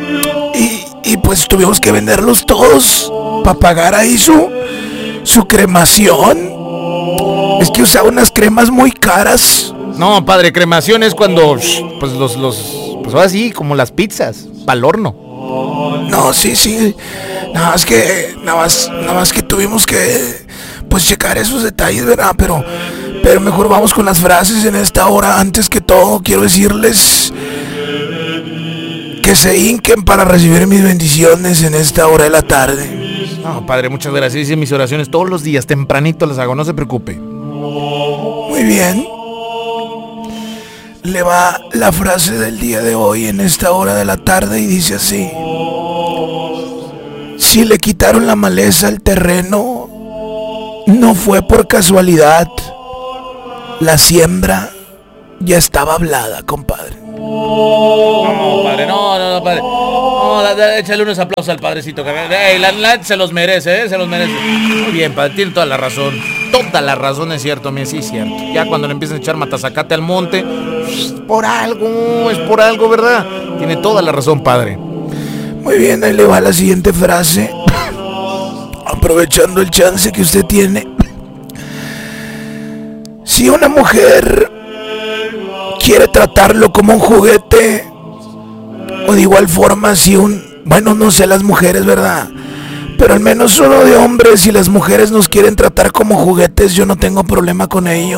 Y pues tuvimos que venderlos todos para pagar ahí su cremación. Es que usaba unas cremas muy caras. No, padre, cremación es cuando, pues pues ahora sí, como las pizzas, pa'l horno. No, sí. Nada más que tuvimos que, pues, checar esos detalles, ¿verdad? Pero mejor vamos con las frases en esta hora. Antes que todo, quiero decirles que se hinquen para recibir mis bendiciones en esta hora de la tarde. No, padre, muchas gracias. Hice mis oraciones todos los días, tempranito las hago, no se preocupe. Muy bien. Le va la frase del día de hoy en esta hora de la tarde y dice así: si le quitaron la maleza al terreno, no fue por casualidad. La siembra ya estaba hablada, compadre. No, padre, no, padre. No, échale unos aplausos al padrecito. La se los merece, se los merece. Muy bien, padre, tiene toda la razón. Toda la razón, es cierto, sí, es cierto. Ya cuando le empiezan a echar matazacate al monte, es por algo, ¿verdad? Tiene toda la razón, padre. Muy bien, ahí le va la siguiente frase. Aprovechando el chance que usted tiene. Si una mujer quiere tratarlo como un juguete, o de igual forma bueno, no sé las mujeres, ¿verdad? Pero al menos uno de hombres, si las mujeres nos quieren tratar como juguetes, yo no tengo problema con ello.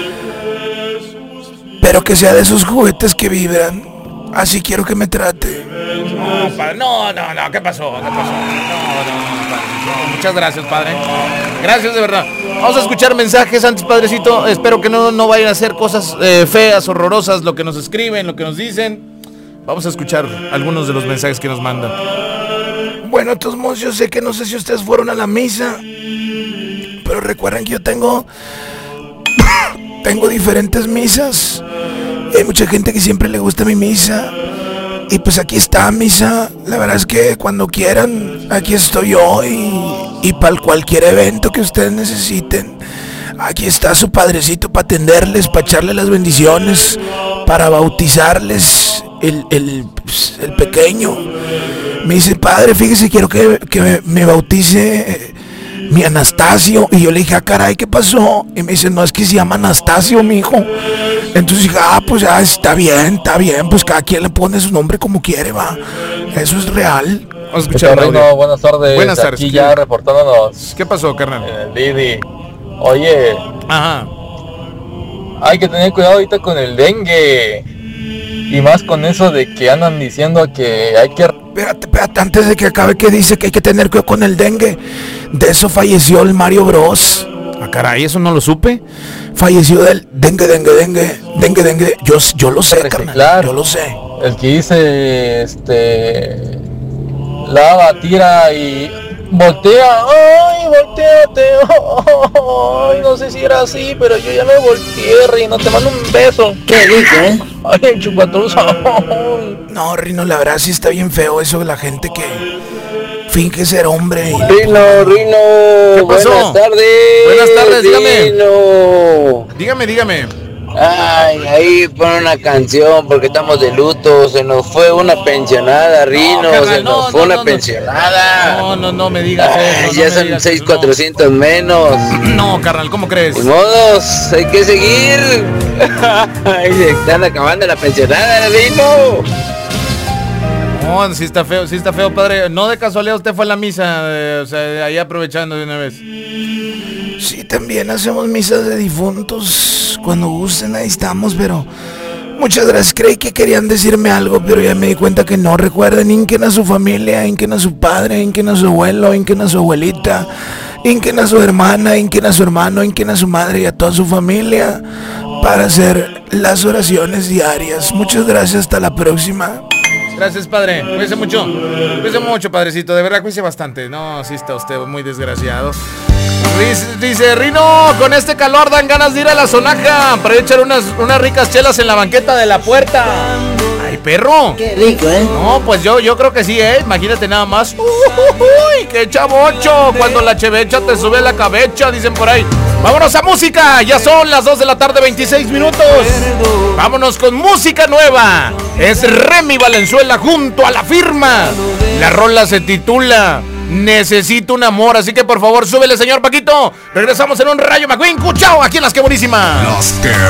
Pero que sea de esos juguetes que vibran. Así quiero que me trate. No, padre, no, ¿qué pasó? No, muchas gracias, padre. Gracias, de verdad. Vamos a escuchar mensajes antes, padrecito. Espero que no vayan a hacer cosas feas, horrorosas, lo que nos escriben, lo que nos dicen. Vamos a escuchar algunos de los mensajes que nos mandan. Bueno, todos modos, yo sé que no sé si ustedes fueron a la misa, pero recuerden que yo tengo diferentes misas. Hay mucha gente que siempre le gusta mi misa. Y pues aquí está misa. La verdad es que cuando quieran, aquí estoy yo. Y para cualquier evento que ustedes necesiten, aquí está su padrecito para atenderles, para echarle las bendiciones, para bautizarles el pequeño. Me dice: padre, fíjese, quiero que me bautice mi Anastasio. Y yo le dije: ah, caray, ¿qué pasó? Y me dice: no, es que se llama Anastasio, mi hijo. Entonces dije: ah, pues ya está bien, pues cada quien le pone su nombre como quiere, va. Eso es real. Vamos a escuchar. Reino, buenas tardes. Buenas tardes. Aquí ya reportándonos. ¿Qué pasó, carnal? Didi. Oye. Ajá. Hay que tener cuidado ahorita con el dengue. Y más con eso de que andan diciendo que hay que... Espérate, antes de que acabe, que dice que hay que tener cuidado con el dengue. De eso falleció el Mario Bros. Ah, caray, eso no lo supe. Falleció del dengue. Yo lo sé, carnal. Yo lo sé. El que dice, lava, tira y voltea. ¡Ay, volteate! ¡Ay, no sé si era así, pero yo ya me volteé, Rino! Te mando un beso. ¿Qué dice? ¡Ay, chupatruza! No, Rino, la verdad sí está bien feo eso de la gente que finge ser hombre. Rino. ¿Qué pasó? Buenas tardes, dígame. Ay, ahí pon una canción porque estamos de luto. Se nos fue una pensionada, Rino. Una pensionada. No me digas eso. Ya son 6,400 menos. No, carnal, ¿cómo crees? Ni modos, hay que seguir. Ay, se están acabando la pensionada, Rino. No, sí está feo, padre. No de casualidad usted fue a la misa, ahí aprovechando de una vez. Sí, también hacemos misas de difuntos. Cuando gusten, ahí estamos, pero... Muchas gracias, creí que querían decirme algo, pero ya me di cuenta que no. Recuerden, hinquen a su familia, hinquen a su padre, hinquen a su abuelo, hinquen a su abuelita, hinquen a su hermana, hinquen a su hermano, hinquen a su madre y a toda su familia para hacer las oraciones diarias. Muchas gracias, hasta la próxima. Gracias, padre. Cuídese mucho, padrecito. De verdad, cuídese bastante. No, sí está usted muy desgraciado. Dice Rino, con este calor dan ganas de ir a la Sonaja para echar unas ricas chelas en la banqueta de la puerta. Ay, perro. Qué rico, ¿eh? No, pues yo creo que sí, imagínate nada más. Uy, qué chavocho, cuando la chevecha te sube la cabecha, dicen por ahí. Vámonos a música, ya son las 2 de la tarde, 26 minutos. Vámonos con música nueva. Es Remy Valenzuela junto a La Firma. La rola se titula Necesito un amor, así que por favor súbele, señor Paquito. Regresamos en un Rayo McQueen. Cuchao, aquí en Las Que Buenísimas. Las Que